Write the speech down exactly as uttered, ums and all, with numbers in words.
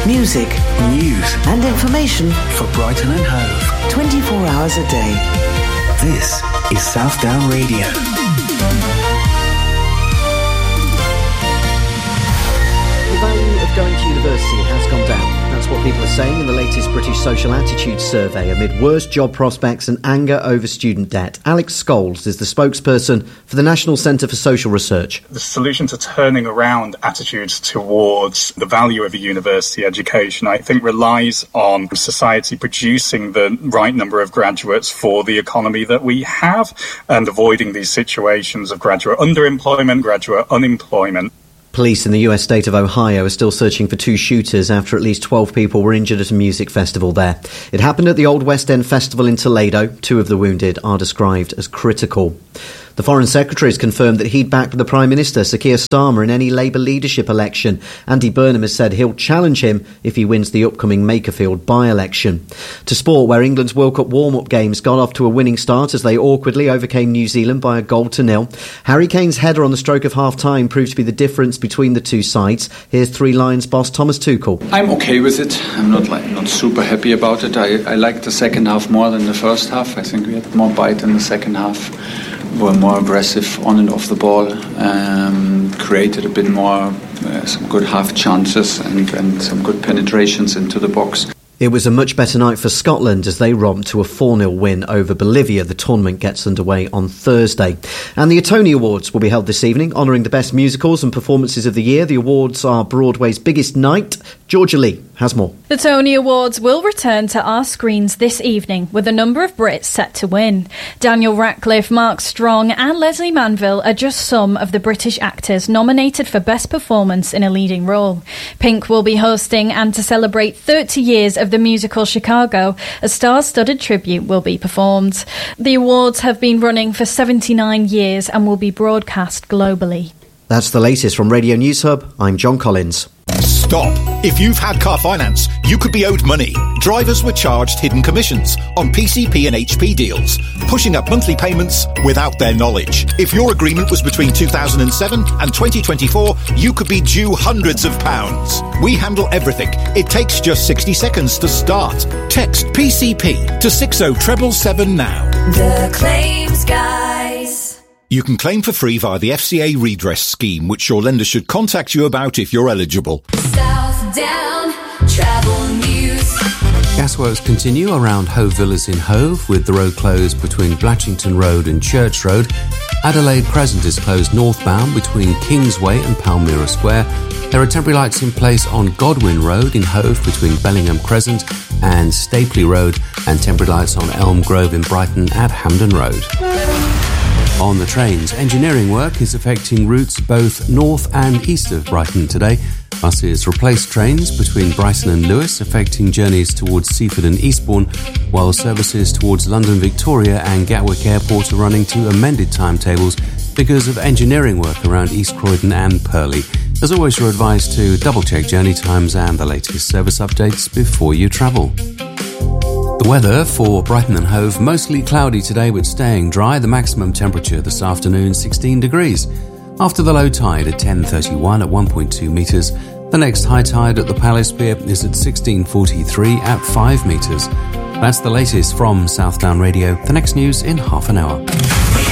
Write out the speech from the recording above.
Music, news and information for Brighton and Hove. twenty-four hours a day. This is Southdown Radio. The value of going to university has gone down. That's what people are saying in the latest British Social Attitude Survey amid worse job prospects and anger over student debt. Alex Scholes is the spokesperson for the National Centre for Social Research. The solution to turning around attitudes towards the value of a university education, I think, relies on society producing the right number of graduates for the economy that we have and avoiding these situations of graduate underemployment, graduate unemployment. Police in the U S state of Ohio are still searching for two shooters after at least twelve people were injured at a music festival there. It happened at the Old West End Festival in Toledo. Two of the wounded are described as critical. The Foreign Secretary has confirmed that he'd back the Prime Minister, Sir Keir Starmer, in any Labour leadership election. Andy Burnham has said he'll challenge him if he wins the upcoming Makerfield by-election. To sport, where England's World Cup warm-up games got off to a winning start as they awkwardly overcame New Zealand by a goal to nil. Harry Kane's header on the stroke of half-time proved to be the difference between the two sides. Here's Three Lions boss Thomas Tuchel. I'm okay with it. I'm not like not super happy about it. I, I like the second half more than the first half. I think we had more bite in the second half. Were more aggressive on and off the ball, um, created a bit more, uh, some good half chances and, and some good penetrations into the box. It was a much better night for Scotland as they romped to a four nil win over Bolivia. The tournament gets underway on Thursday. And the Tony Awards will be held this evening, honouring the best musicals and performances of the year. The awards are Broadway's biggest night. Georgia Lee has more. The Tony Awards will return to our screens this evening with a number of Brits set to win. Daniel Radcliffe, Mark Strong and Leslie Manville are just some of the British actors nominated for Best Performance in a Leading Role. Pink will be hosting, and to celebrate thirty years of the musical Chicago, a star-studded tribute will be performed. The awards have been running for seventy-nine years and will be broadcast globally. That's the latest from Radio News Hub. I'm John Collins. Stop. If you've had car finance, you could be owed money. Drivers were charged hidden commissions on P C P and H P deals, pushing up monthly payments without their knowledge. If your agreement was between two thousand seven and twenty twenty-four, you could be due hundreds of pounds. We handle everything. It takes just sixty seconds to start. Text P C P to six oh seven seven now. The Claims Guys. You can claim for free via the F C A redress scheme, which your lender should contact you about if you're eligible. Southdown Travel News. Gasworks continue around Hove Villas in Hove, with the road closed between Blatchington Road and Church Road. Adelaide Crescent is closed northbound between Kingsway and Palmyra Square. There are temporary lights in place on Godwin Road in Hove between Bellingham Crescent and Stapley Road, and temporary lights on Elm Grove in Brighton at Hampden Road. On the trains, engineering work is affecting routes both north and east of Brighton today. Buses replace trains between Brighton and Lewes, affecting journeys towards Seaford and Eastbourne, while services towards London Victoria and Gatwick Airport are running to amended timetables because of engineering work around East Croydon and Purley. As always, you're advised to double-check journey times and the latest service updates before you travel. The weather for Brighton and Hove, mostly cloudy today but staying dry. The maximum temperature this afternoon, sixteen degrees. After the low tide at ten thirty-one at one point two metres. The next high tide at the Palace Pier is at sixteen forty-three at five metres. That's the latest from Southdown Radio. The next news in half an hour.